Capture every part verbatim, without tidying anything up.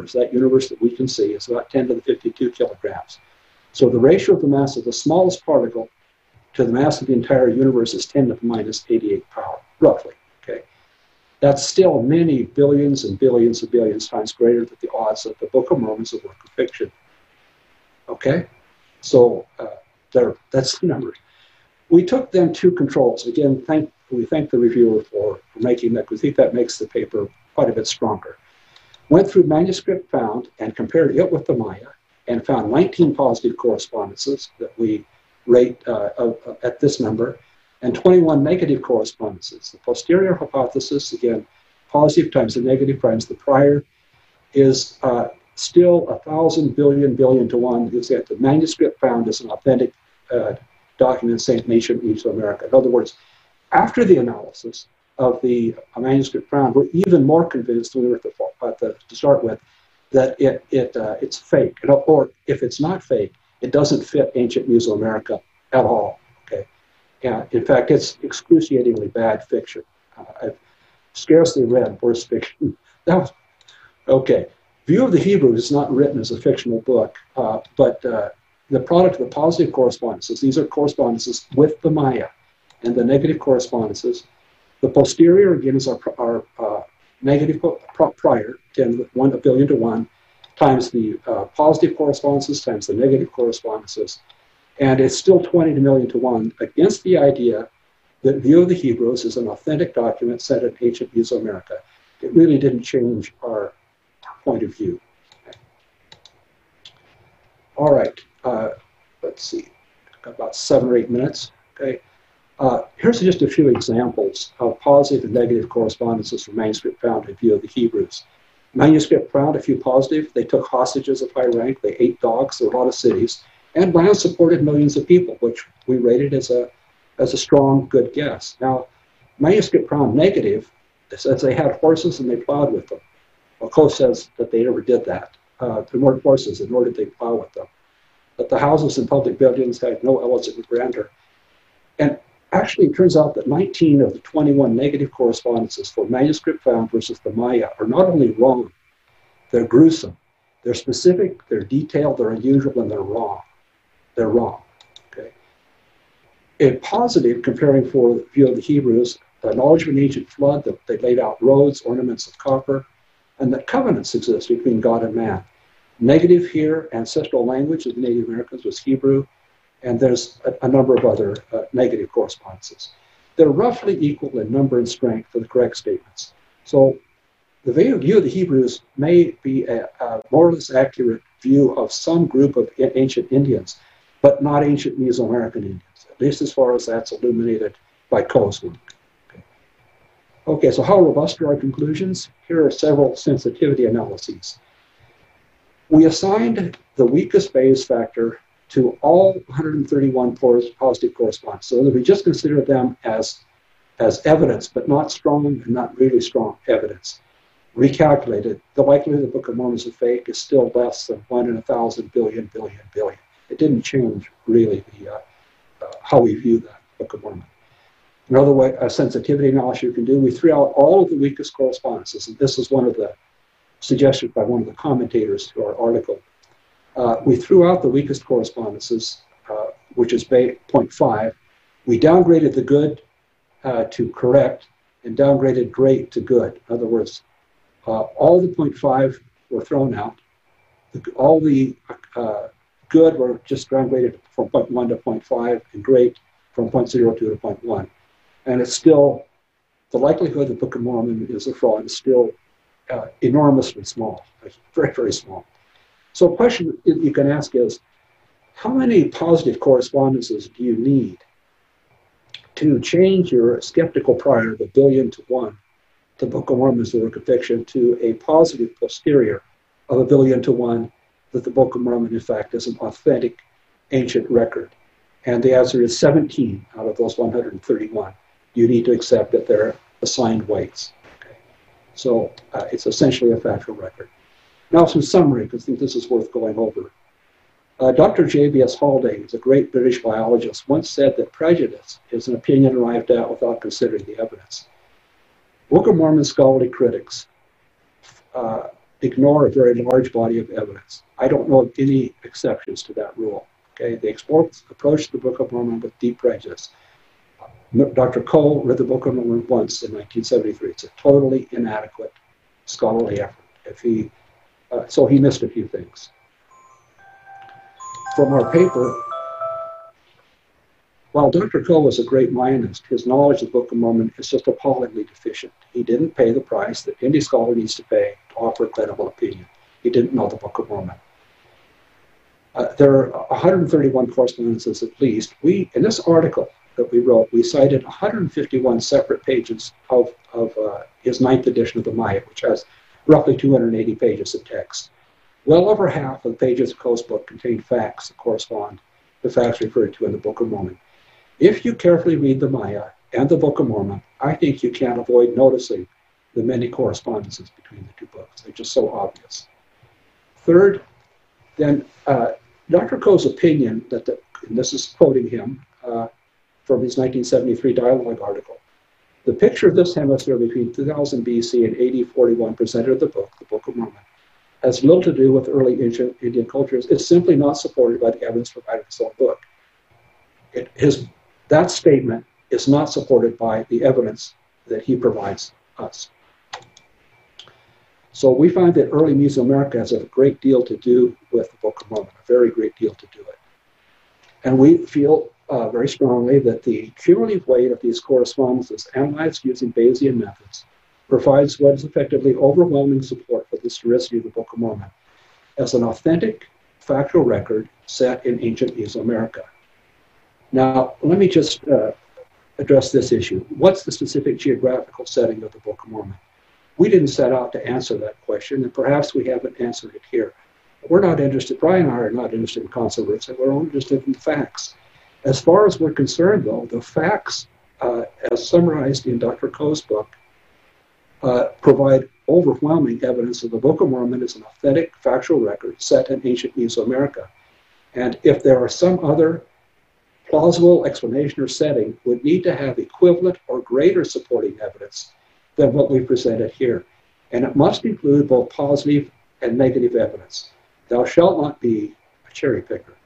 universe, that universe that we can see, is about ten to the fifty-two kilograms. So the ratio of the mass of the smallest particle to the mass of the entire universe is ten to the minus eighty-eight power, roughly. Okay, that's still many billions and billions and billions times greater than the odds that the Book of Mormon is a work of fiction. Okay, so uh, there, that's the numbers. We took them two controls. Again, thank, we thank the reviewer for, for making that, because we think that makes the paper quite a bit stronger. Went through manuscript found and compared it with the Maya and found nineteen positive correspondences that we rate uh, uh, at this number, and twenty-one negative correspondences. The posterior hypothesis, again, positive times the negative times the prior, is uh, still a thousand billion billion to one, because that the manuscript found is an authentic uh, document saying ancient Mesoamerica. In other words, after the analysis of the uh, manuscript found, we're even more convinced than we were at the, at the, to start with that it, it uh, it's fake, or if it's not fake, it doesn't fit ancient Mesoamerica at all. Okay, yeah. In fact, it's excruciatingly bad fiction. Uh, I've scarcely read worse fiction. That was okay. View of the Hebrews is not written as a fictional book, uh, but uh, the product of the positive correspondences. These are correspondences with the Maya, and the negative correspondences. The posterior again is our, our uh, negative prior, ten, one, a billion to one, times the uh, positive correspondences times the negative correspondences. And it's still twenty to million to one against the idea that View of the Hebrews is an authentic document set in ancient Mesoamerica. It really didn't change our point of view. Okay. All right, uh, let's see, got about seven or eight minutes. Okay, uh, here's just a few examples of positive and negative correspondences from manuscript found in View of the Hebrews. Manuscript found a few positive. They took hostages of high rank. They ate dogs. There were a lot of cities. And land supported millions of people, which we rated as a, as a strong, good guess. Now, manuscript found negative says they had horses and they plowed with them. Well, Coe says that they never did that. Uh, there weren't horses, and nor did they plow with them. But the houses and public buildings had no elegant grandeur. And actually, it turns out that nineteen of the twenty-one negative correspondences for manuscript found versus the Maya are not only wrong, they're gruesome. They're specific, they're detailed, they're unusual, and they're wrong. They're wrong. Okay. In positive, comparing for the View of the Hebrews, the knowledge of an ancient flood, that they laid out roads, ornaments of copper, and that covenants exist between God and man. Negative here, ancestral language of the Native Americans was Hebrew, and there's a, a number of other uh, negative correspondences. They're roughly equal in number and strength for the correct statements. So the View of the Hebrews may be a, a more or less accurate view of some group of ancient Indians, but not ancient Mesoamerican Indians, at least as far as that's illuminated by Coe's work. Okay. okay, so how robust are our conclusions? Here are several sensitivity analyses. We assigned the weakest Bayes factor to all one hundred thirty-one positive correspondents. So that we just consider them as, as evidence, but not strong and not really strong evidence. Recalculated, the likelihood the Book of Mormon is a fake is still less than one in a thousand billion, billion, billion. It didn't change really the, uh, uh, how we view the Book of Mormon. Another way, a sensitivity analysis you can do, we threw out all of the weakest correspondences, and this is one of the suggestions by one of the commentators to our article. Uh, we threw out the weakest correspondences, uh, which is zero point five. We downgraded the good uh, to correct and downgraded great to good. In other words, uh, all the zero point five were thrown out. The, all the uh, good were just downgraded from zero point one to zero point five, and great from zero point zero two to zero point one. And it's still, the likelihood the Book of Mormon is a fraud is still uh, enormously small, very, very small. So a question you can ask is, how many positive correspondences do you need to change your skeptical prior of a billion to one, the Book of Mormon is the work of fiction, to a positive posterior of a billion to one, that the Book of Mormon, in fact, is an authentic ancient record? And the answer is seventeen out of those one hundred thirty-one. You need to accept that they're assigned weights. Okay. So uh, it's essentially a factual record. Now some summary, because I think this is worth going over. Uh, Doctor J B S Haldane, who's a great British biologist, once said that prejudice is an opinion arrived at without considering the evidence. Book of Mormon scholarly critics uh, ignore a very large body of evidence. I don't know of any exceptions to that rule. Okay, they approached the Book of Mormon with deep prejudice. Doctor Cole read the Book of Mormon once in nineteen seventy-three. It's a totally inadequate scholarly effort. If he, uh, so he missed a few things. From our paper, while Doctor Cole was a great Mayanist, his knowledge of the Book of Mormon is just appallingly deficient. He didn't pay the price that any scholar needs to pay to offer a credible opinion. He didn't know the Book of Mormon. Uh, there are one hundred thirty-one correspondences at least. We, in this article that we wrote, we cited one hundred fifty-one separate pages of, of uh, his ninth edition of the Maya, which has roughly two hundred eighty pages of text. Well over half of the pages of Cole's book contain facts that correspond to facts referred to in the Book of Mormon. If you carefully read the Maya and the Book of Mormon, I think you can't avoid noticing the many correspondences between the two books. They're just so obvious. Third, then, uh, Doctor Cole's opinion that, the, and this is quoting him uh, from his nineteen seventy-three dialogue article, the picture of this hemisphere between two thousand B C and A D forty-one presented in the book, the Book of Mormon, has little to do with early ancient Indian cultures. It's simply not supported by the evidence provided in his own book. It, his, that statement is not supported by the evidence that he provides us. So we find that early Mesoamerica has a great deal to do with the Book of Mormon, a very great deal to do it. And we feel uh, very strongly that the cumulative weight of these correspondences, analyzed using Bayesian methods, provides what is effectively overwhelming support for the historicity of the Book of Mormon as an authentic, factual record set in ancient Mesoamerica. Now, let me just uh, address this issue. What's the specific geographical setting of the Book of Mormon? We didn't set out to answer that question, and perhaps we haven't answered it here. We're not interested, Brian and I are not interested in controversy, we're only interested in facts. As far as we're concerned, though, the facts, uh, as summarized in Doctor Coe's book, uh, provide overwhelming evidence that the Book of Mormon is an authentic, factual record set in ancient Mesoamerica. And if there are some other plausible explanation or setting, would need to have equivalent or greater supporting evidence than what we presented here. And it must include both positive and negative evidence. Thou shalt not be a cherry picker.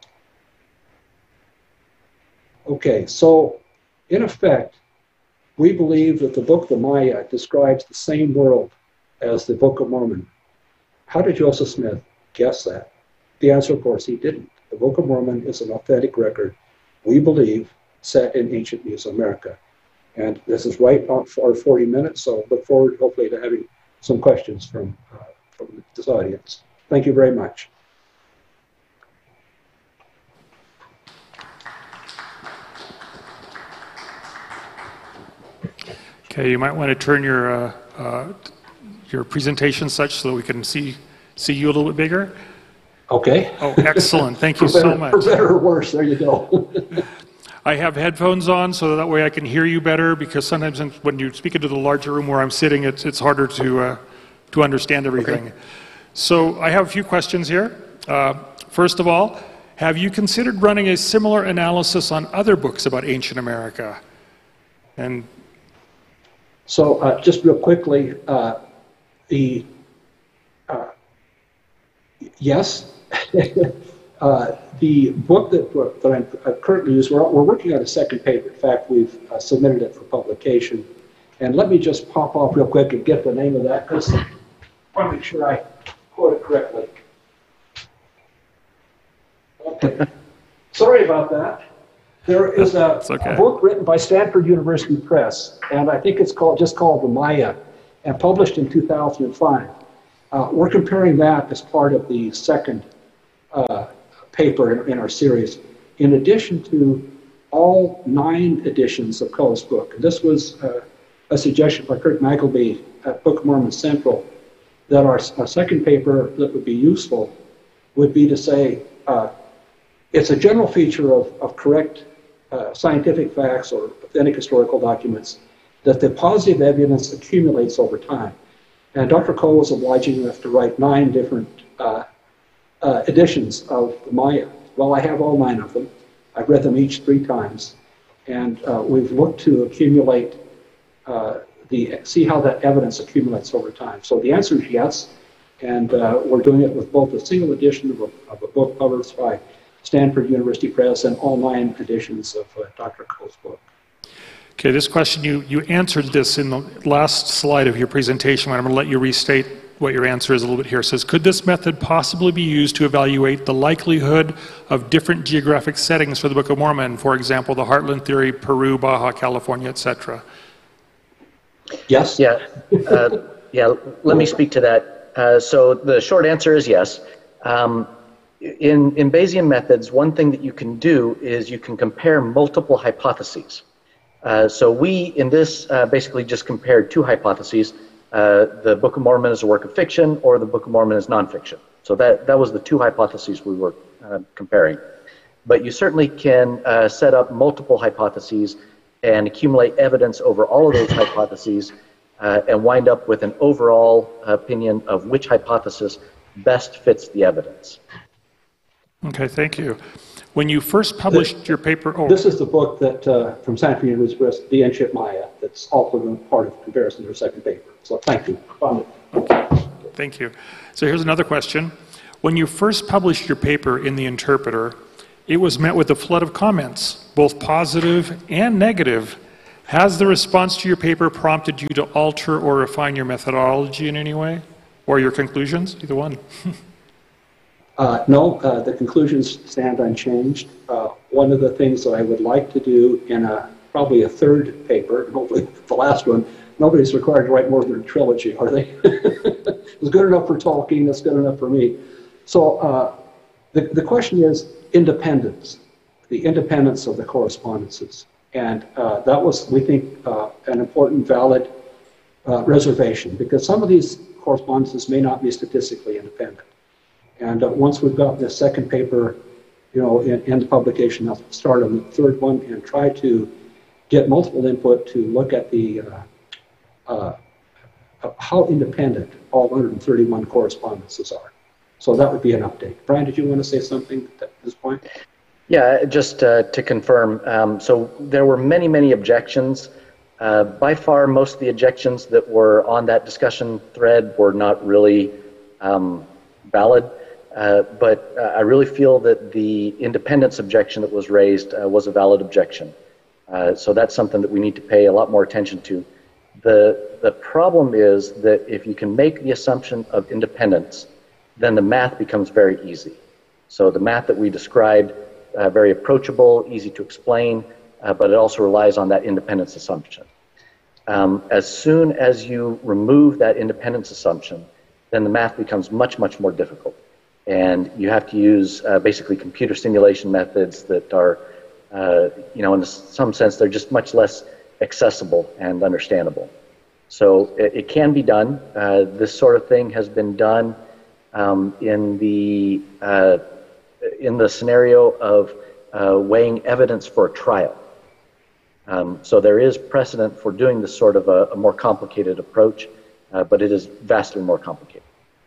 Okay, so in effect, we believe that the Book of the Maya describes the same world as the Book of Mormon. How did Joseph Smith guess that? The answer, of course, he didn't. The Book of Mormon is an authentic record, we believe, set in ancient Mesoamerica. And this is right on for our forty minutes, so look forward, hopefully, to having some questions from, uh, from this audience. Thank you very much. Okay, you might want to turn your uh, uh, your presentation such so that we can see see you a little bit bigger. Okay. Oh, excellent! Thank you for better, so much. For better or worse, there you go. I have headphones on so that way I can hear you better, because sometimes when you speak into the larger room where I'm sitting, it's it's harder to uh, to understand everything. Okay. So I have a few questions here. Uh, first of all, have you considered running a similar analysis on other books about ancient America? And so uh, just real quickly, uh, the uh, yes. Uh, the book that, that I'm uh, currently using, we're, we're working on a second paper. In fact, we've uh, submitted it for publication. And let me just pop off real quick and get the name of that, because I want to make sure I quote it correctly. Okay. Sorry about that. There is a, okay. a book written by Stanford University Press, and I think it's called just called The Maya, and published in two thousand five. Uh, we're comparing that as part of the second uh, paper in, in our series, in addition to all nine editions of Coe's book. And this was uh, a suggestion by Kurt Magleby at Book of Mormon Central, that our, our second paper that would be useful would be to say, uh, it's a general feature of, of correct uh, scientific facts or authentic historical documents that the positive evidence accumulates over time. And Doctor Coe was obliging enough to write nine different uh, uh, editions of the Maya. Well, I have all nine of them. I've read them each three times. And uh, we've looked to accumulate, uh, the, see how that evidence accumulates over time. So the answer is yes. And uh, we're doing it with both a single edition of a, of a book published by Stanford University Press and all nine editions of uh, Doctor Koh's book. Okay, this question, you, you answered this in the last slide of your presentation, but I'm going to let you restate what your answer is a little bit here. It says, could this method possibly be used to evaluate the likelihood of different geographic settings for the Book of Mormon? For example, the Heartland Theory, Peru, Baja California, et cetera. Yes? Yeah, uh, yeah, let me speak to that. Uh, so the short answer is yes. Um, in, in Bayesian methods, one thing that you can do is you can compare multiple hypotheses. Uh, so we, in this, uh, basically just compared two hypotheses. Uh, the Book of Mormon is a work of fiction, or the Book of Mormon is nonfiction. So that, that was the two hypotheses we were uh, comparing. But you certainly can uh, set up multiple hypotheses and accumulate evidence over all of those hypotheses uh, and wind up with an overall opinion of which hypothesis best fits the evidence. Okay, thank you. When you first published this, your paper... Oh. This is the book that uh, from Stanford University Press, The Ancient Maya, that's also been part of the comparison to your second paper. So thank you. Okay. Thank you. So here's another question. When you first published your paper in The Interpreter, it was met with a flood of comments, both positive and negative. Has the response to your paper prompted you to alter or refine your methodology in any way? Or your conclusions? Either one. Uh, no, uh, the conclusions stand unchanged. Uh, one of the things that I would like to do in a probably a third paper, and hopefully the last one, nobody's required to write more than a trilogy, are they? It's good enough for Tolkien, it's good enough for me. So uh, the, the question is independence, the independence of the correspondences. And uh, that was, we think, uh, an important, valid uh, reservation, because some of these correspondences may not be statistically independent. And uh, once we've got the second paper, you know, in, in the publication, I'll start on the third one and try to get multiple input to look at the uh, uh, how independent all one hundred thirty-one correspondences are. So that would be an update. Brian, did you want to say something at this point? Yeah, just uh, to confirm, um, so there were many, many objections. Uh, by far, most of the objections that were on that discussion thread were not really um, valid. Uh, but uh, I really feel that the independence objection that was raised uh, was a valid objection. Uh, so that's something that we need to pay a lot more attention to. The, the problem is that if you can make the assumption of independence, then the math becomes very easy. So the math that we described, uh, very approachable, easy to explain, uh, but it also relies on that independence assumption. Um, as soon as you remove that independence assumption, then the math becomes much, much more difficult. And you have to use uh, basically computer simulation methods that are, uh, you know, in some sense, they're just much less accessible and understandable. So it, it can be done. Uh, this sort of thing has been done um, in the uh, in the scenario of uh, weighing evidence for a trial. Um, so there is precedent for doing this sort of a, a more complicated approach, uh, but it is vastly more complicated.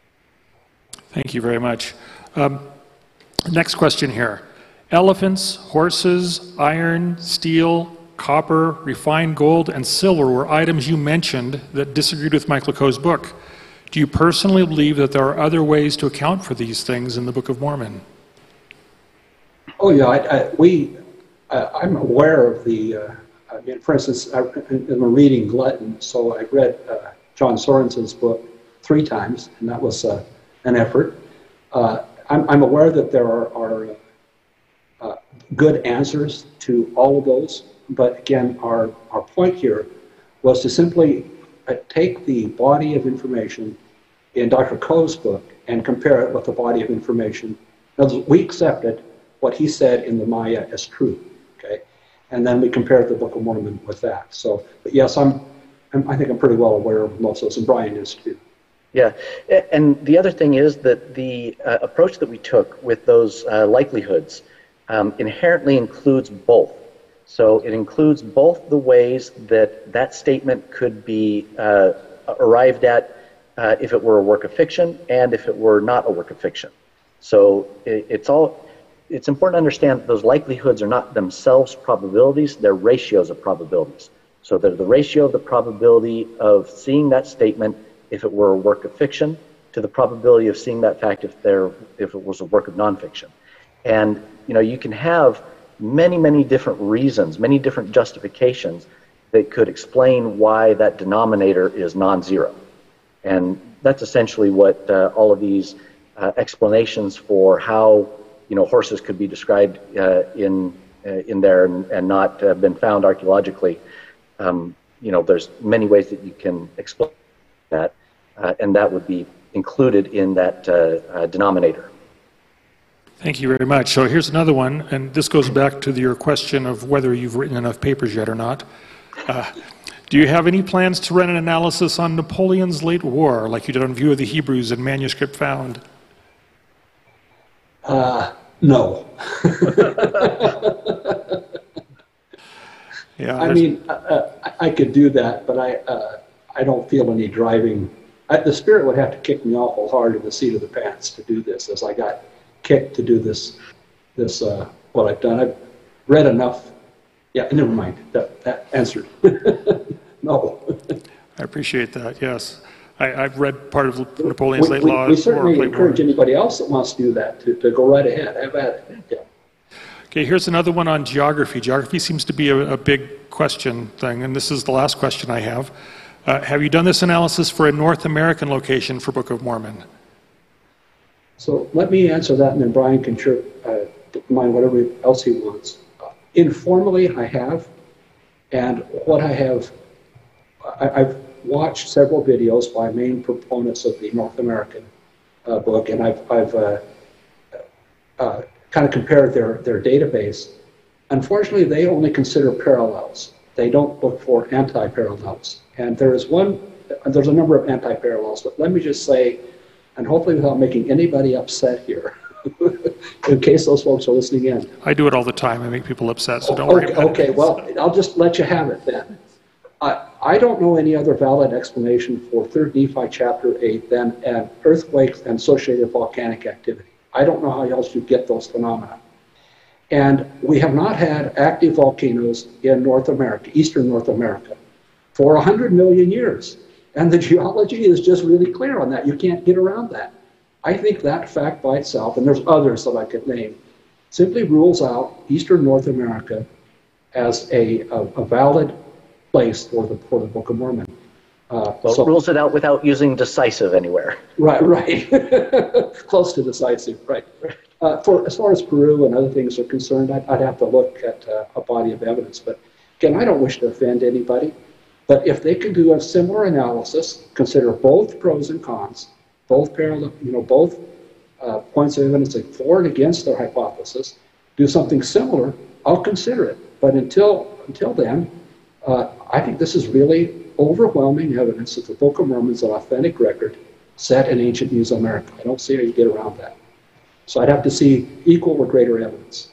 Thank you very much. Um, next question here. Elephants, horses, iron, steel, copper, refined gold, and silver were items you mentioned that disagreed with Michael Koh's book. Do you personally believe that there are other ways to account for these things in the Book of Mormon? Oh, yeah. I, I, we, uh, I'm aware of the, uh, I mean, for instance, I, I'm reading Glutton, so I read uh, John Sorenson's book three times, and that was uh, an effort. Uh, I'm, I'm aware that there are, are uh, good answers to all of those, but again, our, our point here was to simply uh, take the body of information in Doctor Koh's book and compare it with the body of information. In other words, we accepted what he said in the Maya as true, okay? And then we compared the Book of Mormon with that. So, but yes, I'm, I'm, I think I'm pretty well aware of most of those, and Brian is too. Yeah, and the other thing is that the uh, approach that we took with those uh, likelihoods um, inherently includes both. So it includes both the ways that that statement could be uh, arrived at uh, if it were a work of fiction and if it were not a work of fiction. So it, it's all, it's important to understand that those likelihoods are not themselves probabilities, they're ratios of probabilities. So they're the ratio of the probability of seeing that statement if it were a work of fiction, to the probability of seeing that fact if there if it was a work of nonfiction. And you know, you can have many, many different reasons, many different justifications that could explain why that denominator is non-zero. And that's essentially what uh, all of these uh, explanations for how you know horses could be described uh, in uh, in there and, and not uh, been found archaeologically. Um, you know, there's many ways that you can explain that, uh, and that would be included in that uh, uh, denominator. Thank you very much. So here's another one, and this goes back to your question of whether you've written enough papers yet or not. Uh, do you have any plans to run an analysis on Napoleon's late war, like you did on View of the Hebrews and Manuscript Found? Uh, no. Yeah, I mean, uh, I, I could do that, but I, uh, I don't feel any driving. I, the Spirit would have to kick me awful hard in the seat of the pants to do this, as I got kicked to do this, this uh, what I've done. I've read enough. Yeah, never mind. That, that answered. No. I appreciate that, yes. I, I've read part of Napoleon's we, late we, law. We certainly war, encourage war. anybody else that wants to do that to, to go right ahead. Have at it. Yeah. Okay, here's another one on geography. Geography seems to be a, a big question thing, and this is the last question I have. Uh, have you done this analysis for a North American location for Book of Mormon? So let me answer that, and then Brian can sure uh, mind whatever else he wants. Uh, informally, I have, and what I have, I, I've watched several videos by main proponents of the North American uh, book, and I've, I've uh, uh, kind of compared their, their database. Unfortunately, they only consider parallels. They don't look for anti-parallels. And there is one, there's a number of anti-parallels, but let me just say, and hopefully without making anybody upset here, in case those folks are listening in. I do it all the time. I make people upset, so don't okay, worry about okay, it. Okay, well, I'll just let you have it then. I, I don't know any other valid explanation for third Nephi chapter eight than an earthquake and associated volcanic activity. I don't know how else you get those phenomena. And we have not had active volcanoes in North America, Eastern North America, for one hundred million years. And the geology is just really clear on that. You can't get around that. I think that fact by itself, and there's others that I could name, simply rules out Eastern North America as a, a, a valid place for the, for the Book of Mormon. Uh, well, so, it rules it out without using decisive anywhere. Right, right. Close to decisive, right. Uh, for, as far as Peru and other things are concerned, I'd, I'd have to look at uh, a body of evidence. But again, I don't wish to offend anybody. But if they can do a similar analysis, consider both pros and cons, both parallel, you know, both uh, points of evidence for and against their hypothesis, do something similar, I'll consider it. But until until then, uh, I think this is really overwhelming evidence that the Book of Mormon is an authentic record set in ancient Mesoamerica. I don't see how you get around that. So I'd have to see equal or greater evidence.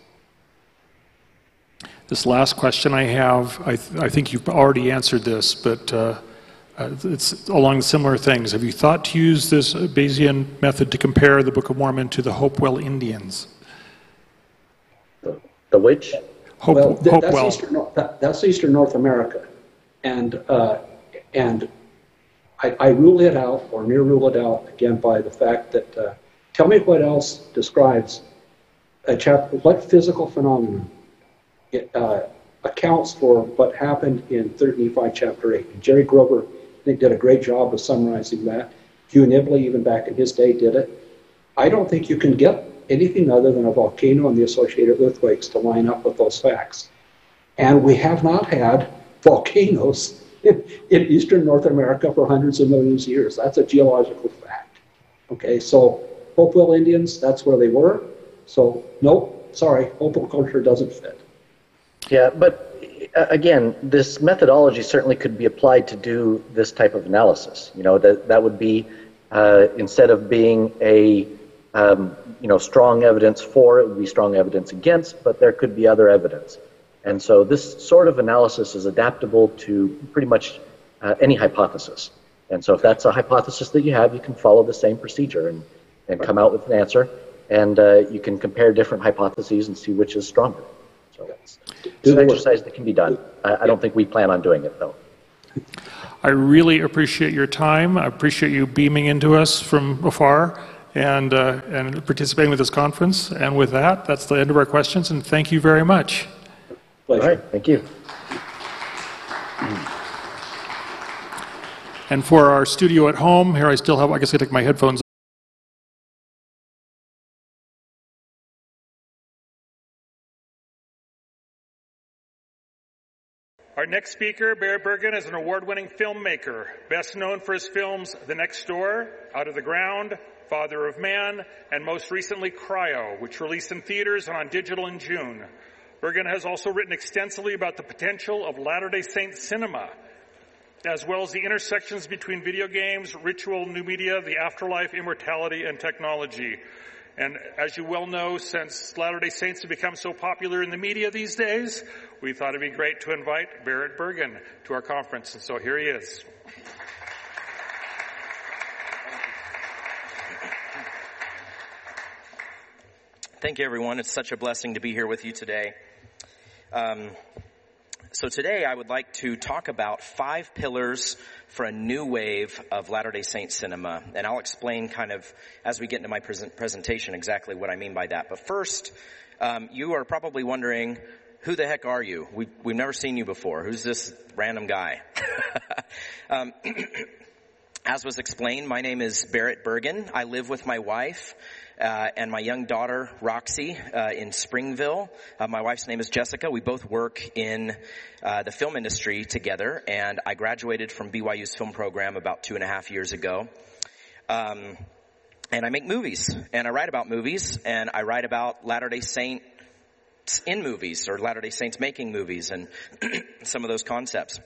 This last question I have, I, th I think you've already answered this, but uh, uh, it's along similar things. Have you thought to use this Bayesian method to compare the Book of Mormon to the Hopewell Indians? The, the which? Hope, well, th Hopewell. That's Eastern, that, that's Eastern North America. And, uh, and I, I rule it out, or near rule it out, again, by the fact that, uh, tell me what else describes a chapter, what physical phenomenon it, uh, accounts for what happened in third Nephi chapter eight. And Jerry Grover, I think, did a great job of summarizing that. Hugh Nibley, even back in his day, did it. I don't think you can get anything other than a volcano and the associated earthquakes to line up with those facts. And we have not had volcanoes in, in Eastern North America for hundreds of millions of years. That's a geological fact. Okay, so Hopewell Indians, that's where they were. So, nope, sorry, Hopewell culture doesn't fit. Yeah, but uh, again, this methodology certainly could be applied to do this type of analysis. You know, that, that would be, uh, instead of being a, um, you know, strong evidence for, it would be strong evidence against, but there could be other evidence. And so this sort of analysis is adaptable to pretty much uh, any hypothesis. And so if that's a hypothesis that you have, you can follow the same procedure and, and come out with an answer. And uh, you can compare different hypotheses and see which is stronger. So it's, it's an exercise that can be done. I, I don't think we plan on doing it, though. I really appreciate your time. I appreciate you beaming into us from afar and, uh, and participating with this conference. And with that, that's the end of our questions, and thank you very much. Pleasure. All right, thank you. And for our studio at home, here I still have, I guess I take my headphones. Our next speaker, Barrett Bergen, is an award-winning filmmaker, best known for his films The Next Door, Out of the Ground, Father of Man, and most recently Cryo, which released in theaters and on digital in June. Bergen has also written extensively about the potential of Latter-day Saint cinema, as well as the intersections between video games, ritual, new media, the afterlife, immortality, and technology. And as you well know, since Latter-day Saints have become so popular in the media these days, we thought it'd be great to invite Barrett Bergen to our conference. And so here he is. Thank you, everyone. It's such a blessing to be here with you today. Um, so today I would like to talk about five pillars for a new wave of Latter-day Saint cinema. And I'll explain kind of, as we get into my present presentation, exactly what I mean by that. But first, um, you are probably wondering, who the heck are you? We've, we've never seen you before. Who's this random guy? um, as was explained, my name is Barrett Bergen. I live with my wife Uh, and my young daughter, Roxy, uh, in Springville. Uh, my wife's name is Jessica. We both work in uh, the film industry together, and I graduated from B Y U's film program about two and a half years ago. Um, and I make movies, and I write about movies, and I write about Latter-day Saints in movies, or Latter-day Saints making movies, and some of those concepts.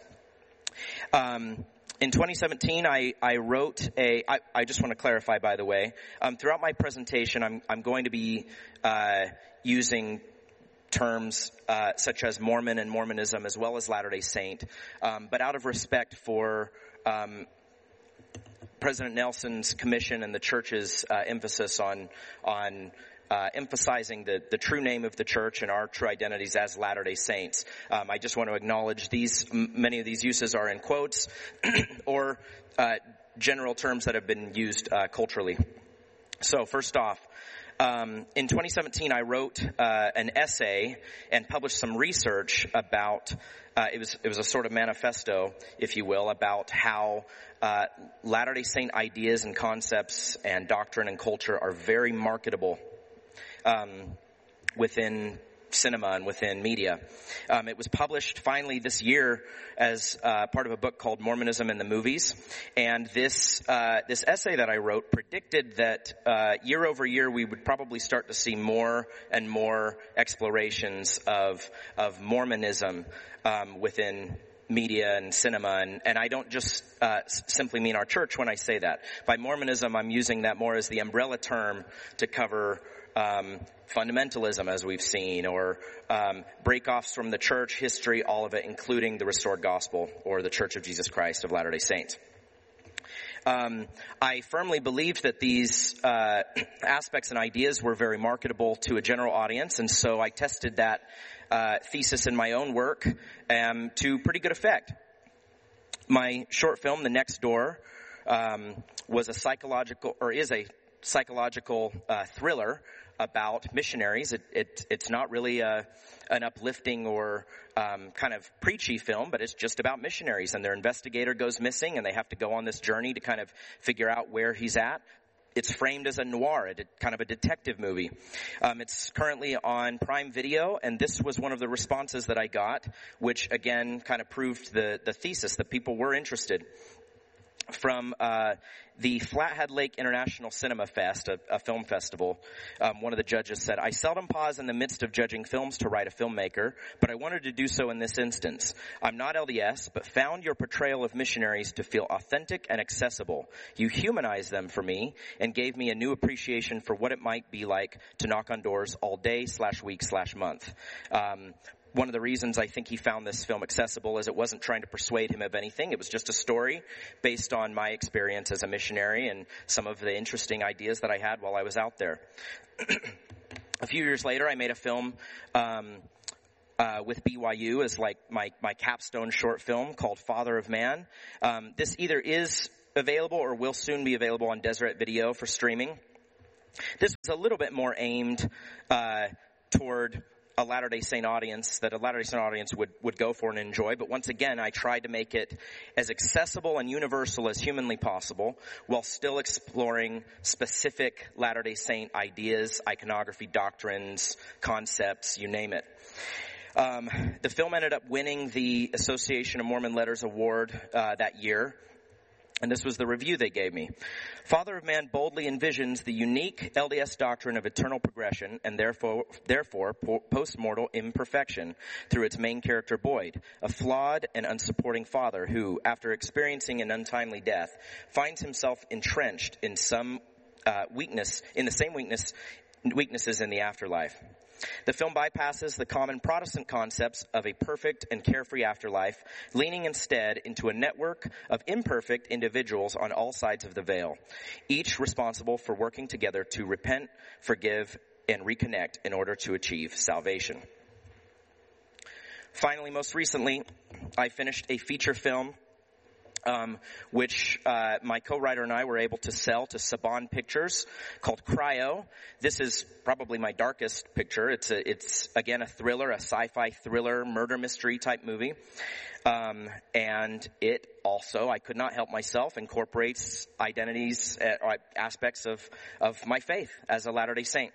Um, In twenty seventeen, I, I wrote a, I, I just want to clarify, by the way, um, throughout my presentation, I'm, I'm going to be uh, using terms uh, such as Mormon and Mormonism as well as Latter-day Saint, um, but out of respect for um, President Nelson's commission and the church's uh, emphasis on on Uh, emphasizing the, the true name of the church and our true identities as Latter-day Saints. Um, I just want to acknowledge these, m- many of these uses are in quotes or uh, general terms that have been used uh, culturally. So first off, um, in twenty seventeen I wrote uh, an essay and published some research about, uh, it was it was a sort of manifesto, if you will, about how uh, Latter-day Saint ideas and concepts and doctrine and culture are very marketable Um, within cinema and within media. Um, it was published finally this year as uh, part of a book called Mormonism in the Movies. And this uh, this essay that I wrote predicted that uh, year over year we would probably start to see more and more explorations of of Mormonism um, within media and cinema, and, and I don't just uh, s- simply mean our church when I say that. By Mormonism, I'm using that more as the umbrella term to cover Um, fundamentalism, as we've seen, or um, break-offs from the church history, all of it, including the restored gospel, or the Church of Jesus Christ of Latter-day Saints. Um, I firmly believed that these uh, aspects and ideas were very marketable to a general audience, and so I tested that uh, thesis in my own work um, to pretty good effect. My short film, The Next Door, um, was a psychological, or is a psychological uh, thriller about missionaries. It, it, it's not really a, an uplifting or um, kind of preachy film, but it's just about missionaries, and their investigator goes missing, and they have to go on this journey to kind of figure out where he's at. It's framed as a noir, a de- kind of a detective movie. Um, it's currently on Prime Video, and this was one of the responses that I got, which again kind of proved the, the thesis that people were interested. From uh, the Flathead Lake International Cinema Fest, a, a film festival, um, one of the judges said, "I seldom pause in the midst of judging films to write a filmmaker, but I wanted to do so in this instance. I'm not L D S, but found your portrayal of missionaries to feel authentic and accessible. You humanized them for me and gave me a new appreciation for what it might be like to knock on doors all day slash week slash month." Um, One of the reasons I think he found this film accessible is it wasn't trying to persuade him of anything. It was just a story based on my experience as a missionary and some of the interesting ideas that I had while I was out there. A few years later, I made a film um, uh, with B Y U as like my, my capstone short film called Father of Man. Um, this either is available or will soon be available on Deseret Video for streaming. This was a little bit more aimed uh, toward a Latter-day Saint audience that a Latter-day Saint audience would, would go for and enjoy. But once again, I tried to make it as accessible and universal as humanly possible while still exploring specific Latter-day Saint ideas, iconography, doctrines, concepts, you name it. Um, the film ended up winning the Association of Mormon Letters Award uh, that year. And this was the review they gave me. Father of Man boldly envisions the unique L D S doctrine of eternal progression and therefore, therefore post-mortal imperfection through its main character Boyd, a flawed and unsupporting father who, after experiencing an untimely death, finds himself entrenched in some uh, weakness, in the same weakness, weaknesses in the afterlife. The film bypasses the common Protestant concepts of a perfect and carefree afterlife, leaning instead into a network of imperfect individuals on all sides of the veil, each responsible for working together to repent, forgive, and reconnect in order to achieve salvation. Finally, most recently, I finished a feature film Um, which uh, my co-writer and I were able to sell to Saban Pictures, called Cryo. This is probably my darkest picture. It's a, it's again a thriller, a sci-fi thriller, murder mystery type movie, um, and it also, I could not help myself, incorporates identities, uh, aspects of of my faith as a Latter-day Saint.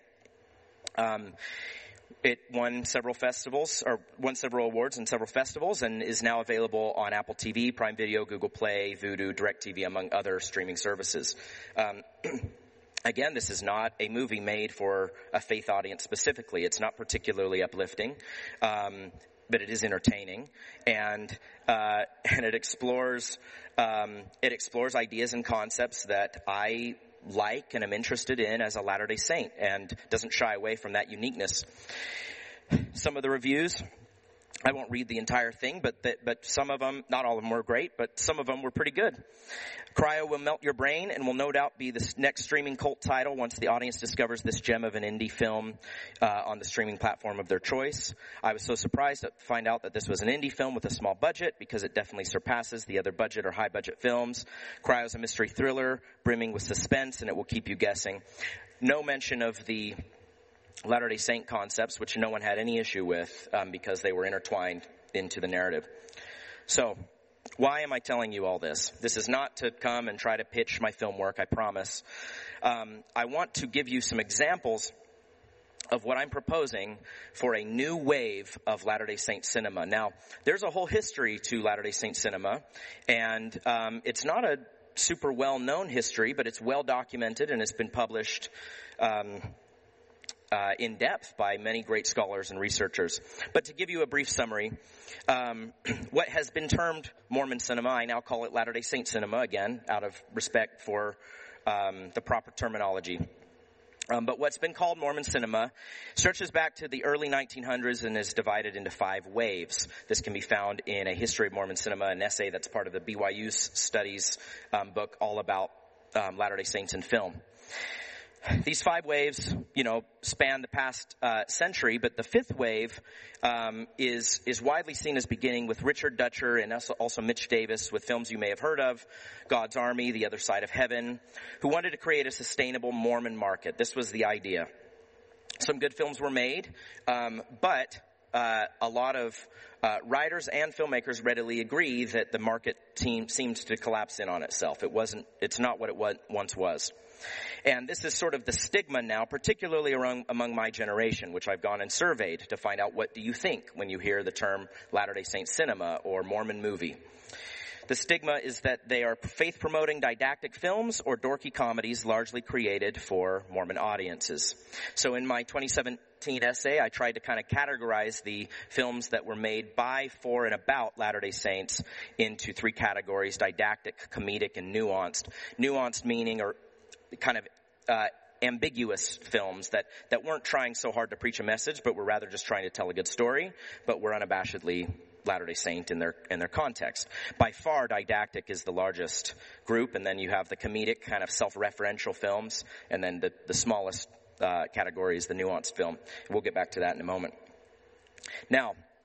Um, It won several festivals, or won several awards and several festivals, and is now available on Apple T V, Prime Video, Google Play, Vudu, DirecTV, among other streaming services. Um, again, this is not a movie made for a faith audience specifically. It's not particularly uplifting, um, but it is entertaining, and uh, and it explores um, it explores ideas and concepts that I like and am interested in as a Latter-day Saint, and doesn't shy away from that uniqueness. Some of the reviews, I won't read the entire thing, but the, but some of them, not all of them were great, but some of them were pretty good. Cryo will melt your brain and will no doubt be the next streaming cult title once the audience discovers this gem of an indie film uh, on the streaming platform of their choice. I was so surprised to find out that this was an indie film with a small budget, because it definitely surpasses the other budget or high budget films. Cryo is a mystery thriller brimming with suspense, and it will keep you guessing. No mention of the Latter-day Saint concepts, which no one had any issue with, um, because they were intertwined into the narrative. So, why am I telling you all this? This is not to come and try to pitch my film work, I promise. Um, I want to give you some examples of what I'm proposing for a new wave of Latter-day Saint cinema. Now, there's a whole history to Latter-day Saint cinema, and um, it's not a super well-known history, but it's well documented, and it's been published um Uh, in depth by many great scholars and researchers. But to give you a brief summary, um, what has been termed Mormon cinema, I now call it Latter-day Saint cinema, again, out of respect for um, the proper terminology. Um, but what's been called Mormon cinema stretches back to the early nineteen hundreds and is divided into five waves. This can be found in A History of Mormon Cinema, an essay that's part of the B Y U Studies um, book all about um, Latter-day Saints in film. These five waves, you know, span the past uh, century, but the fifth wave um, is is widely seen as beginning with Richard Dutcher and also, also Mitch Davis, with films you may have heard of, God's Army, The Other Side of Heaven, who wanted to create a sustainable Mormon market. This was the idea. Some good films were made, um, but uh, a lot of uh, writers and filmmakers readily agree that the market team seems to collapse in on itself. It wasn't. It's not what it was, once was. And this is sort of the stigma now, particularly among, among my generation, which I've gone and surveyed to find out, what do you think when you hear the term Latter-day Saint cinema or Mormon movie? The stigma is that they are faith-promoting didactic films or dorky comedies largely created for Mormon audiences. So in my twenty seventeen essay, I tried to kind of categorize the films that were made by, for, and about Latter-day Saints into three categories: didactic, comedic, and nuanced. Nuanced meaning, or kind of uh, ambiguous films that, that weren't trying so hard to preach a message, but were rather just trying to tell a good story, but were unabashedly Latter-day Saint in their in their context. By far, didactic is the largest group, and then you have the comedic, kind of self-referential films, and then the, the smallest uh, category is the nuanced film. We'll get back to that in a moment. Now,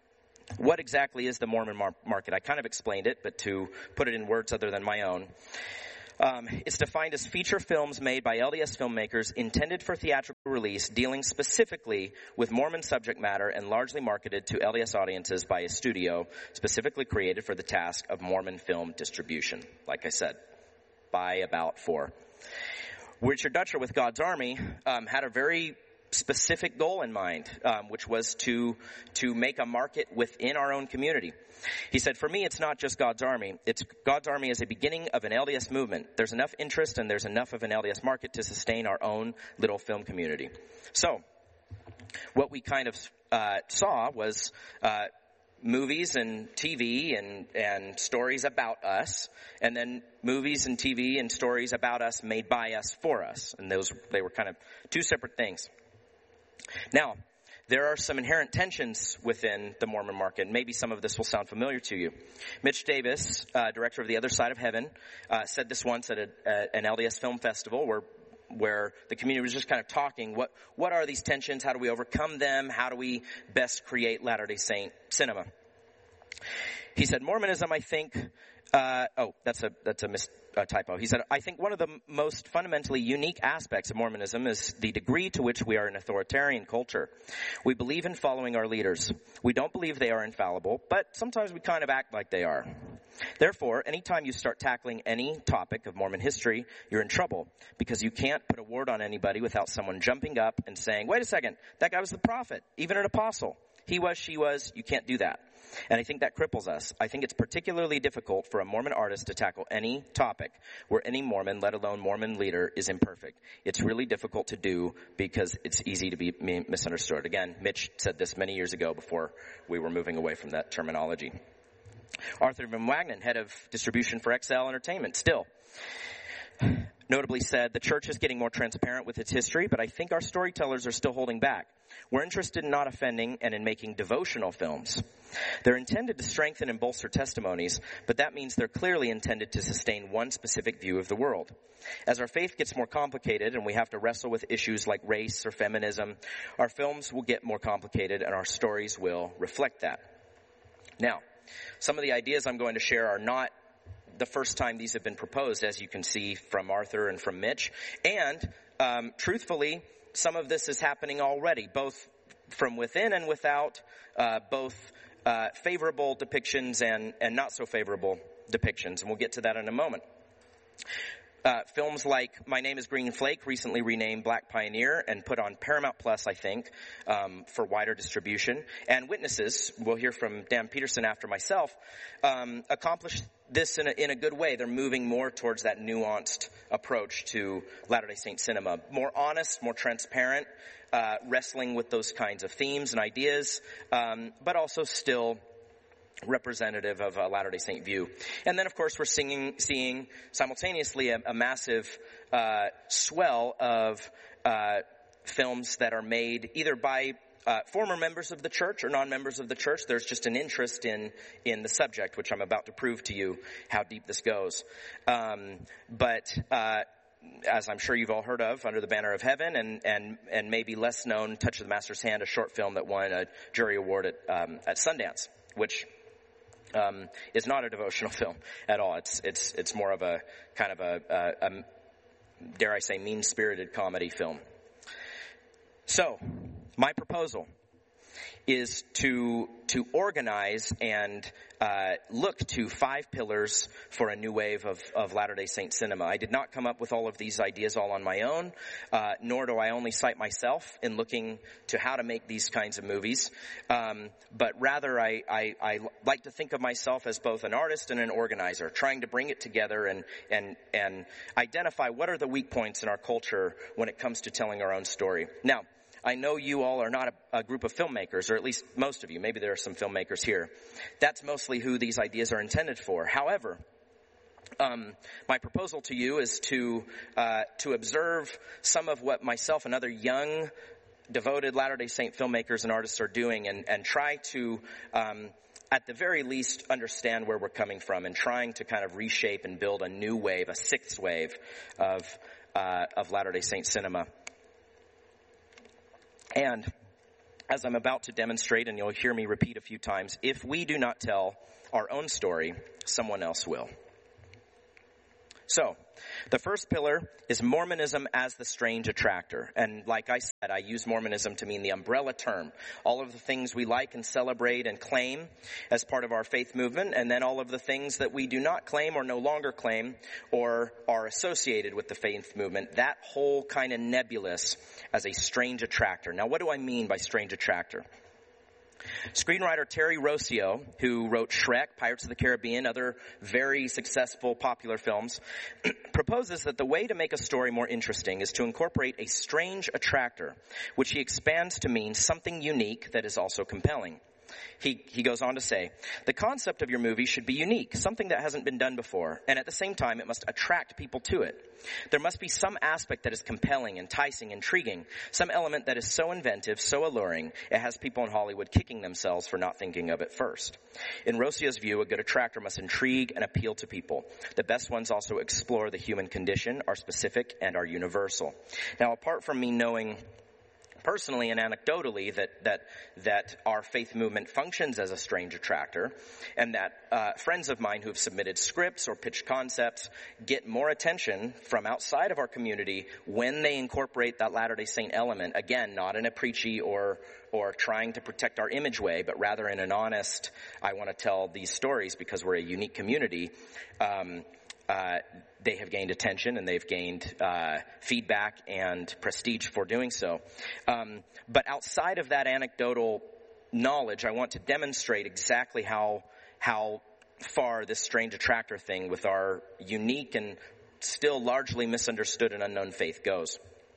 What exactly is the Mormon mar- market? I kind of explained it, but to put it in words other than my own. Um, it's defined as feature films made by L D S filmmakers intended for theatrical release, dealing specifically with Mormon subject matter and largely marketed to L D S audiences by a studio specifically created for the task of Mormon film distribution. Like I said, by about four. Richard Dutcher with God's Army um, had a very specific goal in mind, um, which was to to make a market within our own community. He said, for me, it's not just God's Army. It's God's Army is a beginning of an L D S movement. There's enough interest and there's enough of an L D S market to sustain our own little film community. So, what we kind of uh, saw was uh, movies and T V and, and stories about us, and then movies and T V and stories about us made by us for us. And those, they were kind of two separate things. Now, there are some inherent tensions within the Mormon market. Maybe some of this will sound familiar to you. Mitch Davis, uh, director of The Other Side of Heaven, uh, said this once at, a, at an L D S film festival where where the community was just kind of talking, what what are these tensions? How do we overcome them? How do we best create Latter-day Saint cinema? He said, Mormonism, I think, uh, oh, that's a, that's a mis, uh, typo. He said, I think one of the m- most fundamentally unique aspects of Mormonism is the degree to which we are an authoritarian culture. We believe in following our leaders. We don't believe they are infallible, but sometimes we kind of act like they are. Therefore, anytime you start tackling any topic of Mormon history, you're in trouble, because you can't put a word on anybody without someone jumping up and saying, wait a second, that guy was the prophet, even an apostle. He was, she was, you can't do that. And I think that cripples us. I think it's particularly difficult for a Mormon artist to tackle any topic where any Mormon, let alone Mormon leader, is imperfect. It's really difficult to do because it's easy to be misunderstood. Again, Mitch said this many years ago before we were moving away from that terminology. Arthur Van Wagenen, head of distribution for X L Entertainment, still notably said, the church is getting more transparent with its history, but I think our storytellers are still holding back. We're interested in not offending and in making devotional films. They're intended to strengthen and bolster testimonies, but that means they're clearly intended to sustain one specific view of the world. As our faith gets more complicated and we have to wrestle with issues like race or feminism, our films will get more complicated and our stories will reflect that. Now, some of the ideas I'm going to share are not the first time these have been proposed, as you can see from Arthur and from Mitch. And um, truthfully, some of this is happening already, both from within and without, uh, both uh, favorable depictions and, and not so favorable depictions. And we'll get to that in a moment. Uh, films like My Name is Green Flake, recently renamed Black Pioneer and put on Paramount Plus, I think, um, for wider distribution. And Witnesses, we'll hear from Dan Peterson after myself, um, accomplished this in a, in a good way. They're moving more towards that nuanced approach to Latter-day Saint cinema. More honest, more transparent, uh, wrestling with those kinds of themes and ideas, um, but also still representative of a Latter-day Saint view. And then, of course, we're singing, seeing simultaneously a, a massive uh, swell of uh, films that are made either by uh, former members of the church or non-members of the church. There's just an interest in in the subject, which I'm about to prove to you how deep this goes. Um, but uh, as I'm sure you've all heard of, Under the Banner of Heaven, and and and maybe less known, Touch of the Master's Hand, a short film that won a jury award at um, at Sundance, which Um, is not a devotional film at all. It's it's it's more of a kind of a, a, a dare I say, mean-spirited comedy film. So, my proposal is to to organize and uh, look to five pillars for a new wave of, of Latter-day Saint cinema. I did not come up with all of these ideas all on my own, uh, nor do I only cite myself in looking to how to make these kinds of movies, um, but rather I, I, I like to think of myself as both an artist and an organizer, trying to bring it together and, and, and identify what are the weak points in our culture when it comes to telling our own story. Now, I know you all are not a, a group of filmmakers, or at least most of you. Maybe there are some filmmakers here. That's mostly who these ideas are intended for. However, um, my proposal to you is to uh, to observe some of what myself and other young, devoted Latter-day Saint filmmakers and artists are doing, and, and try to, um, at the very least, understand where we're coming from, and trying to kind of reshape and build a new wave, a sixth wave of uh, of Latter-day Saint cinema. And as I'm about to demonstrate, and you'll hear me repeat a few times, if we do not tell our own story, someone else will. So, the first pillar is Mormonism as the strange attractor. And like I said, I use Mormonism to mean the umbrella term. All of the things we like and celebrate and claim as part of our faith movement, and then all of the things that we do not claim or no longer claim or are associated with the faith movement. That whole kind of nebulous as a strange attractor. Now, what do I mean by strange attractor? Screenwriter Terry Rossio, who wrote Shrek, Pirates of the Caribbean, other very successful popular films, proposes that the way to make a story more interesting is to incorporate a strange attractor, which he expands to mean something unique that is also compelling. He, he goes on to say, the concept of your movie should be unique, something that hasn't been done before, and at the same time it must attract people to it. There must be some aspect that is compelling, enticing, intriguing, some element that is so inventive, so alluring, it has people in Hollywood kicking themselves for not thinking of it first. In Rossio's view, a good attractor must intrigue and appeal to people. The best ones also explore the human condition, are specific, and are universal. Now, apart from me knowing personally and anecdotally that that that our faith movement functions as a strange attractor, and that uh, friends of mine who have submitted scripts or pitched concepts get more attention from outside of our community when they incorporate that Latter-day Saint element, again, not in a preachy or or trying to protect our image way, but rather in an honest, I want to tell these stories because we're a unique community. Um, Uh, they have gained attention and they've gained uh, feedback and prestige for doing so. Um, but outside of that anecdotal knowledge, I want to demonstrate exactly how how far this strange attractor thing with our unique and still largely misunderstood and unknown faith goes.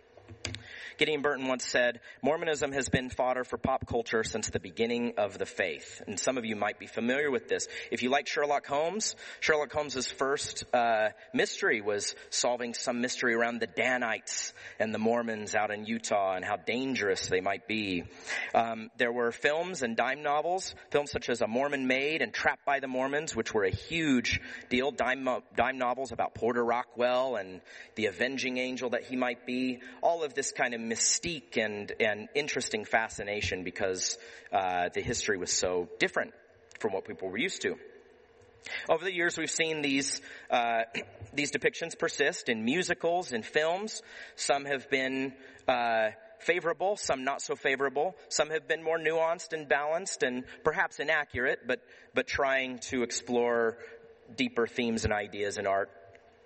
Gideon Burton once said, Mormonism has been fodder for pop culture since the beginning of the faith. And some of you might be familiar with this. If you like Sherlock Holmes, Sherlock Holmes' first uh, mystery was solving some mystery around the Danites and the Mormons out in Utah and how dangerous they might be. Um, there were films and dime novels, films such as A Mormon Maid and Trapped by the Mormons, which were a huge deal, dime, dime novels about Porter Rockwell and the avenging angel that he might be. All of this kind of mystique and, and interesting fascination because uh, the history was so different from what people were used to. Over the years, we've seen these uh, these depictions persist in musicals, in films. Some have been uh, favorable, some not so favorable. Some have been more nuanced and balanced and perhaps inaccurate, but but trying to explore deeper themes and ideas in art.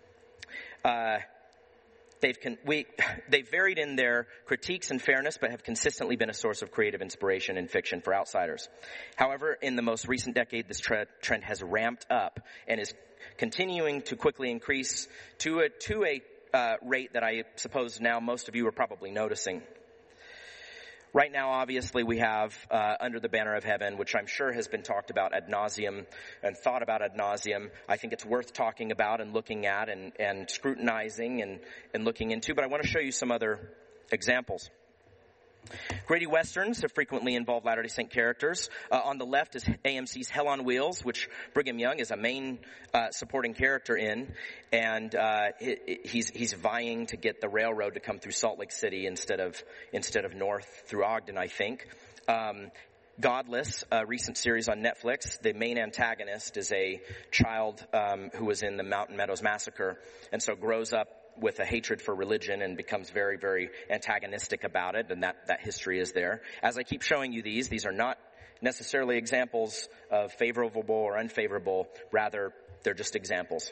Uh, They've, con- we, they've varied in their critiques and fairness, but have consistently been a source of creative inspiration in fiction for outsiders. However, in the most recent decade, this tre- trend has ramped up and is continuing to quickly increase to a, to a uh, rate that I suppose now most of you are probably noticing. Right now, obviously, we have uh, Under the Banner of Heaven, which I'm sure has been talked about ad nauseum and thought about ad nauseum. I think it's worth talking about and looking at and, and scrutinizing and, and looking into. But I want to show you some other examples. Grady Westerns have frequently involved Latter-day Saint characters. Uh, on the left is A M C's Hell on Wheels, which Brigham Young is a main uh, supporting character in, and uh, he, he's he's vying to get the railroad to come through Salt Lake City instead of instead of north through Ogden, I think. Um, Godless, a recent series on Netflix. The main antagonist is a child um, who was in the Mountain Meadows Massacre, and so grows up with a hatred for religion and becomes very, very antagonistic about it, and that, that history is there. As I keep showing you these, these are not necessarily examples of favorable or unfavorable, rather, they're just examples.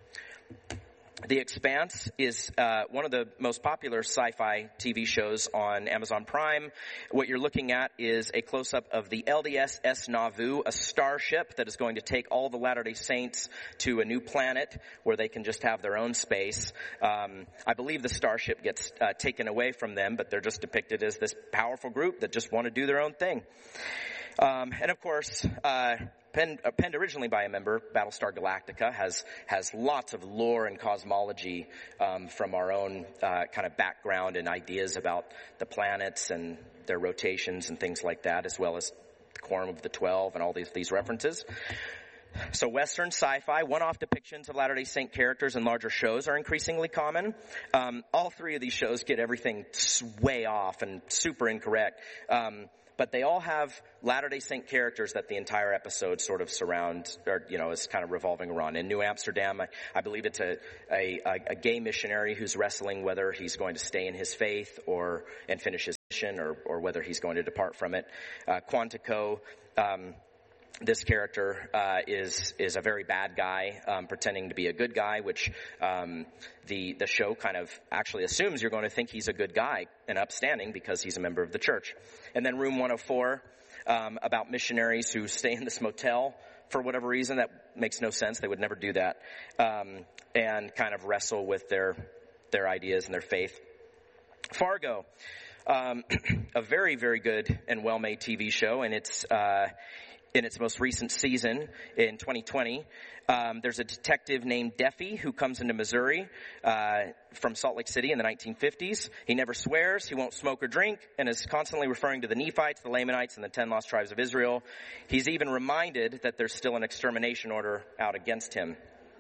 The Expanse is uh, one of the most popular sci-fi T V shows on Amazon Prime. What you're looking at is a close-up of the L D S S Nauvoo, a starship that is going to take all the Latter-day Saints to a new planet where they can just have their own space. Um, I believe the starship gets uh, taken away from them, but they're just depicted as this powerful group that just want to do their own thing. Um, and of course, uh, Penned, uh, penned originally by a member, Battlestar Galactica has has lots of lore and cosmology um, from our own uh, kind of background and ideas about the planets and their rotations and things like that, as well as the Quorum of the Twelve and all these these references. So Western sci-fi, one-off depictions of Latter-day Saint characters in larger shows are increasingly common. Um, all three of these shows get everything way off and super incorrect. Um, but they all have Latter-day Saint characters that the entire episode sort of surround, or, you know, is kind of revolving around. In New Amsterdam, I, I believe it's a, a, a gay missionary who's wrestling whether he's going to stay in his faith or, and finish his mission, or, or whether he's going to depart from it. Uh, Quantico, um, this character uh, is is a very bad guy, um, pretending to be a good guy, which um, the the show kind of actually assumes you're going to think he's a good guy and upstanding because he's a member of the church. And then Room one oh four, um, about missionaries who stay in this motel for whatever reason that makes no sense. They would never do that, um, and kind of wrestle with their their ideas and their faith. Fargo. Um, a very, very good and well-made T V show, and it's uh, in its most recent season in twenty twenty. Um, there's a detective named Deffy who comes into Missouri uh, from Salt Lake City in the nineteen fifties. He never swears, he won't smoke or drink, and is constantly referring to the Nephites, the Lamanites, and the ten lost tribes of Israel. He's even reminded that there's still an extermination order out against him.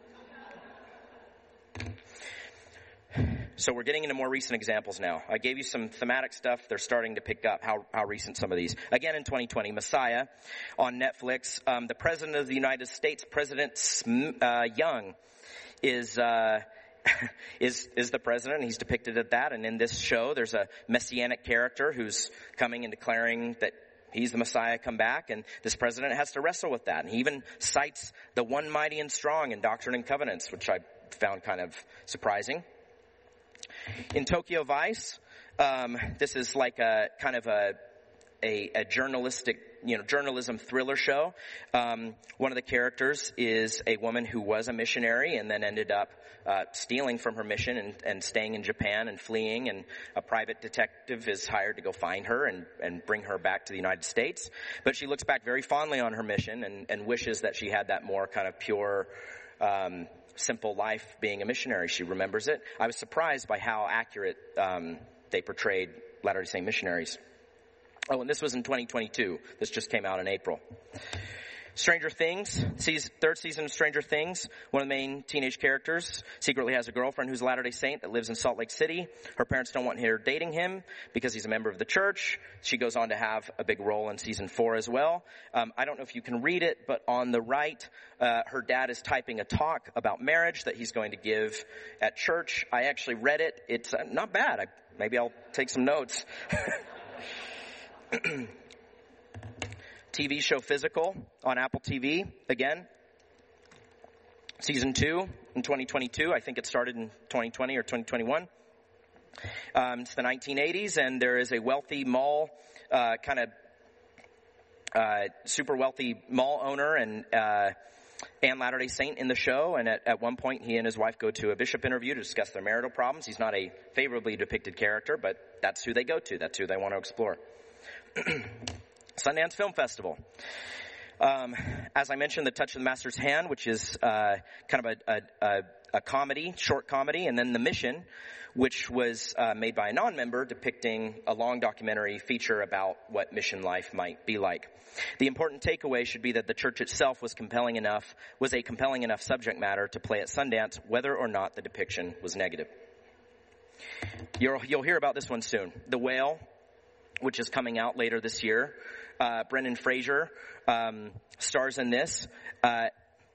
So we're getting into more recent examples now. I gave you some thematic stuff. They're starting to pick up how, how recent some of these. Again, in twenty twenty, Messiah on Netflix. Um, the President of the United States, President uh, Young, is uh, is is the president. He's depicted at that. And in this show, there's a messianic character who's coming and declaring that he's the Messiah come back, and this president has to wrestle with that. And he even cites the one mighty and strong in Doctrine and Covenants, which I found kind of surprising. In Tokyo Vice, um, this is like a kind of a, a a journalistic, you know, journalism thriller show. Um, one of the characters is a woman who was a missionary and then ended up uh, stealing from her mission and, and staying in Japan and fleeing. And a private detective is hired to go find her and, and bring her back to the United States. But she looks back very fondly on her mission and, and wishes that she had that more kind of pure, um, simple life being a missionary. She remembers it. I was surprised by how accurate um, they portrayed Latter-day Saint missionaries. Oh, and this was in twenty twenty-two. This just came out in April. Stranger Things, season, third season of Stranger Things. One of the main teenage characters secretly has a girlfriend who's a Latter-day Saint that lives in Salt Lake City. Her parents don't want her dating him because he's a member of the church. She goes on to have a big role in season four as well. Um, I don't know if you can read it, but on the right, uh, her dad is typing a talk about marriage that he's going to give at church. I actually read it. It's uh, not bad. I, maybe I'll take some notes. T V show Physical on Apple T V, again. Season two in twenty twenty-two. I think it started in twenty twenty or twenty twenty-one. Um, it's the nineteen eighties, and there is a wealthy mall, uh, kind of uh, super wealthy mall owner and uh, and Latter-day Saint in the show. And at, at one point, he and his wife go to a bishop interview to discuss their marital problems. He's not a favorably depicted character, but that's who they go to. That's who they want to explore. Sundance Film Festival. Um, as I mentioned, The Touch of the Master's Hand, which is uh, kind of a, a, a comedy, short comedy, and then The Mission, which was uh, made by a non-member, depicting a long documentary feature about what mission life might be like. The important takeaway should be that the church itself was compelling enough, was a compelling enough subject matter to play at Sundance, whether or not the depiction was negative. You'll, you'll hear about this one soon. The Whale, which is coming out later this year. Uh, Brendan Fraser um, stars in this. Uh,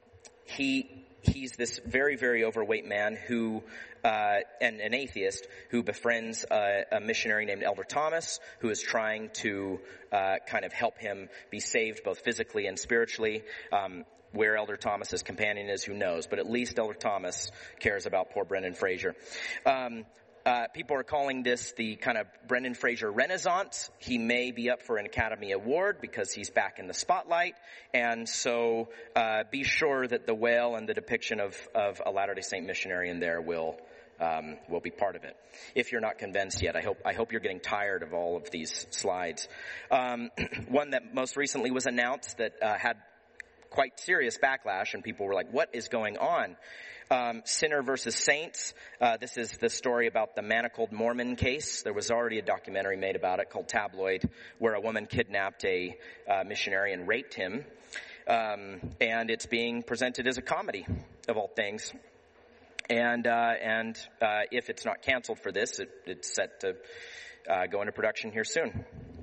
he he's this very, very overweight man who, uh, and an atheist who befriends a, a missionary named Elder Thomas, who is trying to uh, kind of help him be saved both physically and spiritually. Um, where Elder Thomas's companion is, who knows? But at least Elder Thomas cares about poor Brendan Fraser. Um, Uh, people are calling this the kind of Brendan Fraser Renaissance. He may be up for an Academy Award because he's back in the spotlight. And so uh, be sure that The Whale and the depiction of, of a Latter-day Saint missionary in there will um, will be part of it. If you're not convinced yet, I hope I hope you're getting tired of all of these slides. Um, one that most recently was announced that uh, had quite serious backlash, and people were like, what is going on? Um, Sinner versus Saints. Uh, this is the story about the manacled Mormon case. There was already a documentary made about it called Tabloid, where a woman kidnapped a uh, missionary and raped him. Um, and it's being presented as a comedy, of all things. And uh, and uh, if it's not canceled for this, it, it's set to uh, go into production here soon.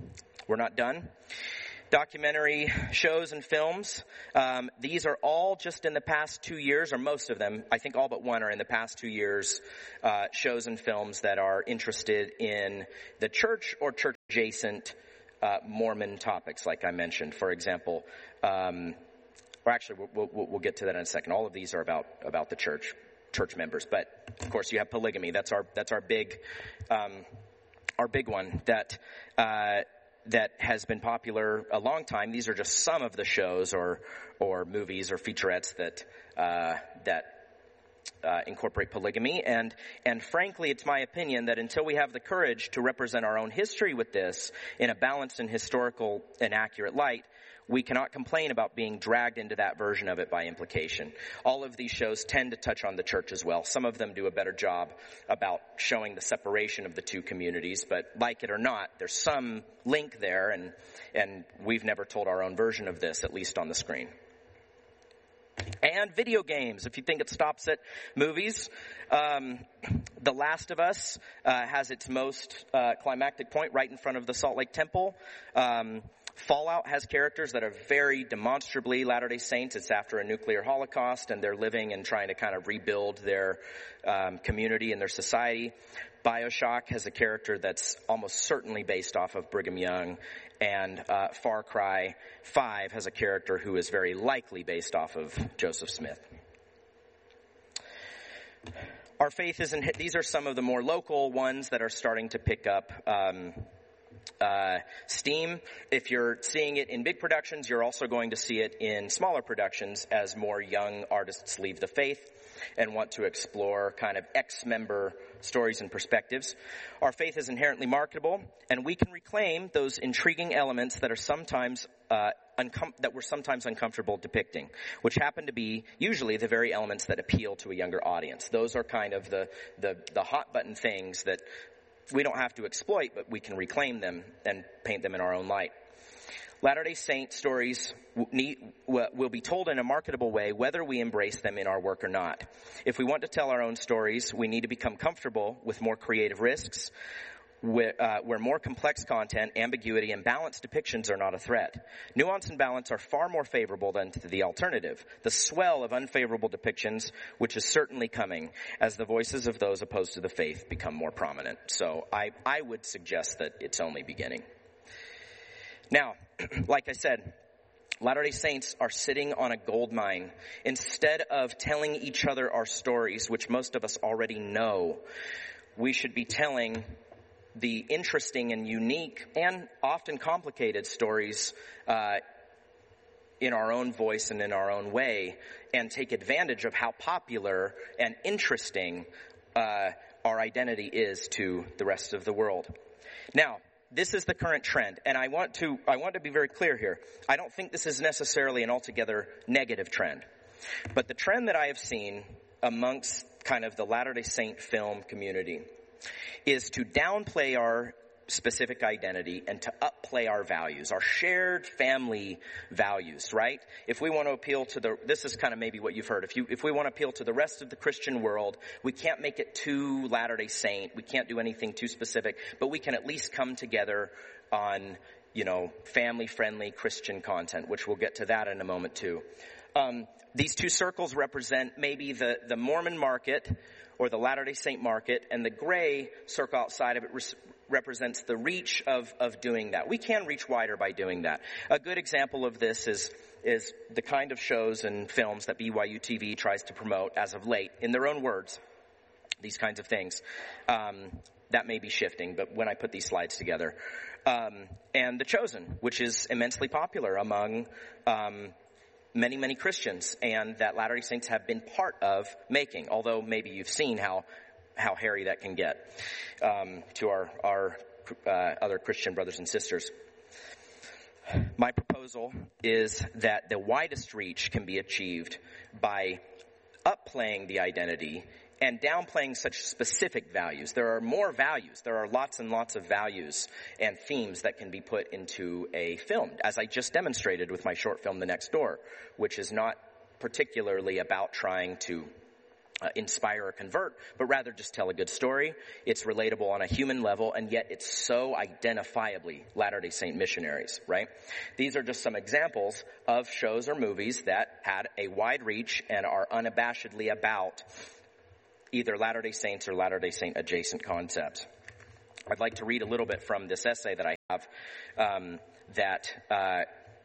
we're not done. Documentary shows and films. Um, these are all just in the past two years, or most of them. I think all but one are in the past two years. Uh, shows and films that are interested in the church or church-adjacent uh, Mormon topics, like I mentioned. For example, um, or actually, we'll, we'll, we'll get to that in a second. All of these are about about the church, church members. But of course, you have polygamy. That's our that's our big um, our big one that. Uh, that has been popular a long time. These are just some of the shows or or movies or featurettes that uh, that uh, incorporate polygamy. And and frankly, it's my opinion that until we have the courage to represent our own history with this in a balanced and historical and accurate light, we cannot complain about being dragged into that version of it by implication. All of these shows tend to touch on the church as well. Some of them do a better job about showing the separation of the two communities, but like it or not, there's some link there, and and we've never told our own version of this, at least on the screen. And video games, if you think it stops at movies. Um, The Last of Us uh, has its most uh, climactic point right in front of the Salt Lake Temple. Um, Fallout has characters that are very demonstrably Latter-day Saints. It's after a nuclear holocaust, and they're living and trying to kind of rebuild their um, community and their society. BioShock has a character that's almost certainly based off of Brigham Young, and uh, Far Cry five has a character who is very likely based off of Joseph Smith. Our faith isn't, these are some of the more local ones that are starting to pick up um, uh, steam. If you're seeing it in big productions, you're also going to see it in smaller productions as more young artists leave the faith and want to explore kind of ex-member stories and perspectives. Our faith is inherently marketable, and we can reclaim those intriguing elements that are sometimes uh, uncom- that we're sometimes uncomfortable depicting, which happen to be usually the very elements that appeal to a younger audience. Those are kind of the the, the hot button things that we don't have to exploit, but we can reclaim them and paint them in our own light. Latter-day Saint stories will be told in a marketable way whether we embrace them in our work or not. If we want to tell our own stories, we need to become comfortable with more creative risks, where, uh, where more complex content, ambiguity, and balanced depictions are not a threat. Nuance and balance are far more favorable than the alternative, the swell of unfavorable depictions, which is certainly coming as the voices of those opposed to the faith become more prominent. So I, I would suggest that it's only beginning. Now, like I said, Latter-day Saints are sitting on a gold mine. Instead of telling each other our stories, which most of us already know, we should be telling the interesting and unique and often complicated stories uh, in our own voice and in our own way, and take advantage of how popular and interesting uh, our identity is to the rest of the world. Now, this is the current trend, and I want to I want to be very clear here. I don't think this is necessarily an altogether negative trend. But the trend that I have seen amongst kind of the Latter-day Saint film community is to downplay our specific identity and to upplay our values, our shared family values, right? If we want to appeal to the, this is kind of maybe what you've heard, if you, if we want to appeal to the rest of the Christian world, we can't make it too Latter-day Saint, we can't do anything too specific, but we can at least come together on, you know, family-friendly Christian content, which we'll get to that in a moment too. Um, these two circles represent maybe the, the Mormon market or the Latter-day Saint market, and the gray circle outside of it res- represents the reach of, of doing that. We can reach wider by doing that. A good example of this is, is the kind of shows and films that B Y U T V tries to promote as of late, in their own words, these kinds of things. Um, that may be shifting, but when I put these slides together. Um, and The Chosen, which is immensely popular among um many, many Christians, and that Latter-day Saints have been part of making, although maybe you've seen how how hairy that can get um, to our, our uh, other Christian brothers and sisters. My proposal is that the widest reach can be achieved by upplaying the identity and downplaying such specific values. There are more values. There are lots and lots of values and themes that can be put into a film, as I just demonstrated with my short film, The Next Door, which is not particularly about trying to uh, inspire or convert, but rather just tell a good story. It's relatable on a human level, and yet it's so identifiably Latter-day Saint missionaries, right? These are just some examples of shows or movies that had a wide reach and are unabashedly about either Latter-day Saints or Latter-day Saint adjacent concepts. I'd like to read a little bit from this essay that I have um, that uh,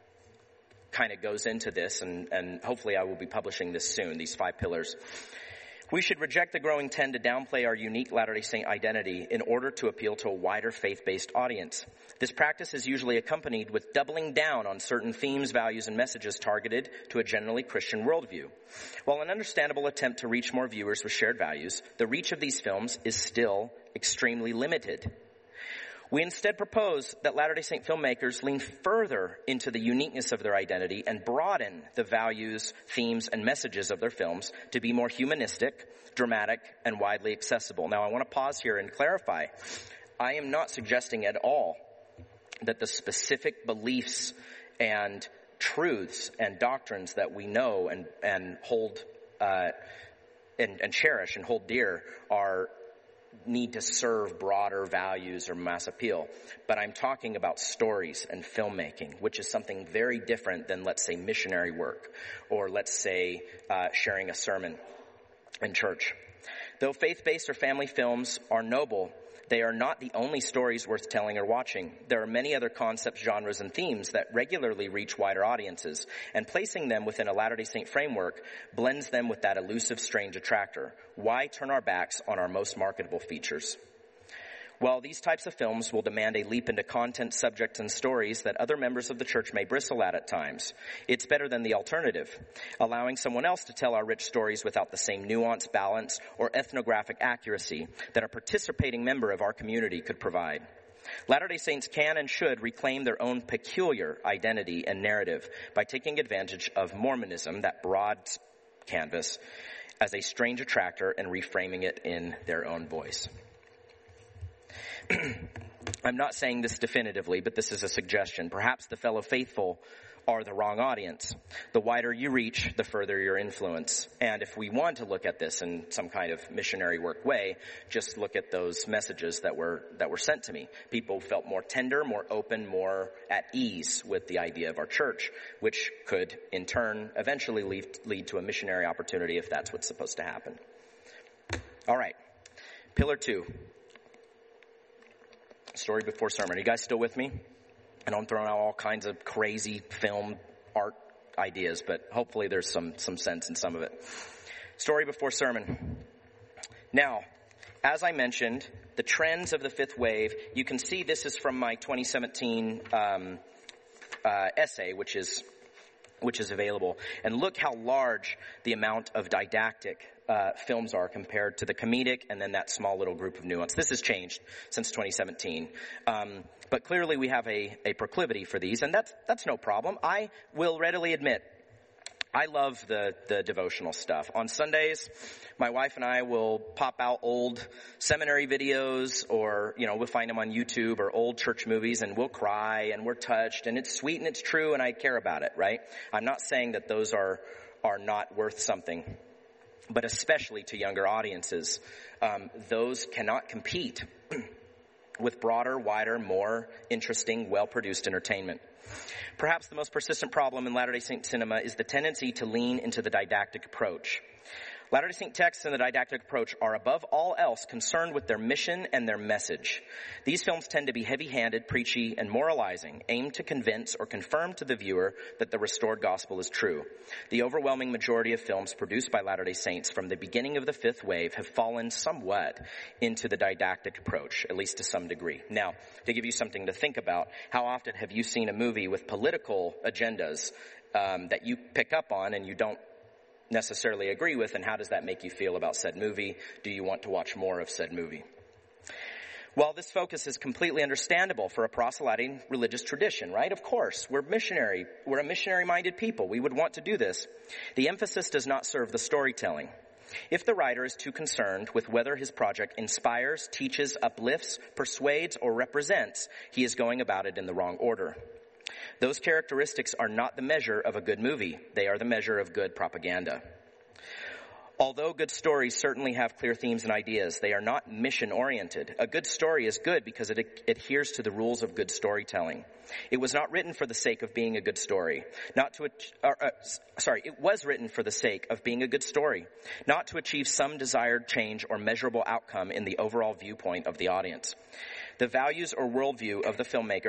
kind of goes into this, and, and hopefully I will be publishing this soon, these five pillars. We should reject the growing trend to downplay our unique Latter-day Saint identity in order to appeal to a wider faith-based audience. This practice is usually accompanied with doubling down on certain themes, values, and messages targeted to a generally Christian worldview. While an understandable attempt to reach more viewers with shared values, the reach of these films is still extremely limited. We instead propose that Latter-day Saint filmmakers lean further into the uniqueness of their identity and broaden the values, themes, and messages of their films to be more humanistic, dramatic, and widely accessible. Now, I want to pause here and clarify. I am not suggesting at all that the specific beliefs and truths and doctrines that we know and, and hold uh, and, and cherish and hold dear are need to serve broader values or mass appeal. But I'm talking about stories and filmmaking, which is something very different than, let's say, missionary work, or let's say uh, sharing a sermon in church. Though faith-based or family films are noble, they are not the only stories worth telling or watching. There are many other concepts, genres, and themes that regularly reach wider audiences, and placing them within a Latter-day Saint framework blends them with that elusive, strange attractor. Why turn our backs on our most marketable features? While these types of films will demand a leap into content, subjects, and stories that other members of the church may bristle at at times, it's better than the alternative, allowing someone else to tell our rich stories without the same nuance, balance, or ethnographic accuracy that a participating member of our community could provide. Latter-day Saints can and should reclaim their own peculiar identity and narrative by taking advantage of Mormonism, that broad canvas, as a strange attractor and reframing it in their own voice. I'm not saying this definitively, but this is a suggestion. Perhaps the fellow faithful are the wrong audience. The wider you reach, the further your influence. And if we want to look at this in some kind of missionary work way, just look at those messages that were that were sent to me. People felt more tender, more open, more at ease with the idea of our church, which could in turn eventually lead, lead to a missionary opportunity if that's what's supposed to happen. All right. Pillar two. Story before sermon. Are you guys still with me? And I'm throwing out all kinds of crazy film art ideas, but hopefully there's some, some sense in some of it. Story before sermon. Now, as I mentioned, the trends of the fifth wave, you can see this is from my twenty seventeen um, uh, essay, which is which is available. And look how large the amount of didactic uh, films are compared to the comedic and then that small little group of nuance. This has changed since twenty seventeen. Um, but clearly we have a, a proclivity for these, and that's, that's no problem. I will readily admit, I love the, the devotional stuff. On Sundays, my wife and I will pop out old seminary videos, or, you know, we'll find them on YouTube, or old church movies, and we'll cry and we're touched, and it's sweet and it's true and I care about it, right? I'm not saying that those are, are not worth something, but especially to younger audiences, um, those cannot compete with broader, wider, more interesting, well-produced entertainment. Perhaps the most persistent problem in Latter-day Saint cinema is the tendency to lean into the didactic approach. Latter-day Saint texts and the didactic approach are above all else concerned with their mission and their message. These films tend to be heavy-handed, preachy, and moralizing, aimed to convince or confirm to the viewer that the restored gospel is true. The overwhelming majority of films produced by Latter-day Saints from the beginning of the fifth wave have fallen somewhat into the didactic approach, at least to some degree. Now, to give you something to think about, how often have you seen a movie with political agendas um, that you pick up on and you don't necessarily agree with, and how does that make you feel about said movie? Do you want to watch more of said movie? While this focus is completely understandable for a proselyting religious tradition, right? Of course, we're missionary, we're a missionary-minded people. We would want to do this. The emphasis does not serve the storytelling. If the writer is too concerned with whether his project inspires, teaches, uplifts, persuades, or represents, he is going about it in the wrong order. Those characteristics are not the measure of a good movie. They are the measure of good propaganda. Although good stories certainly have clear themes and ideas, they are not mission-oriented. A good story is good because it adheres to the rules of good storytelling. It was not written for the sake of being a good story, not to, or, uh, sorry, it was written for the sake of being a good story, not to achieve some desired change or measurable outcome in the overall viewpoint of the audience. The values or worldview of the filmmaker